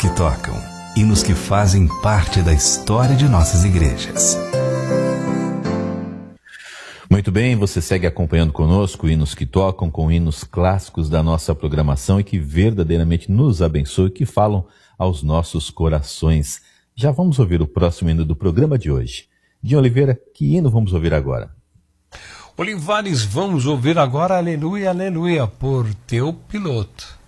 que tocam, hinos que fazem parte da história de nossas igrejas. Muito bem, você segue acompanhando conosco hinos que tocam, com hinos clássicos da nossa programação e que verdadeiramente nos abençoam e que falam aos nossos corações. Já vamos ouvir o próximo hino do programa de hoje. Dinho Oliveira, que hino vamos ouvir agora? Olivares, vamos ouvir agora Aleluia, Aleluia, por Teu Piloto.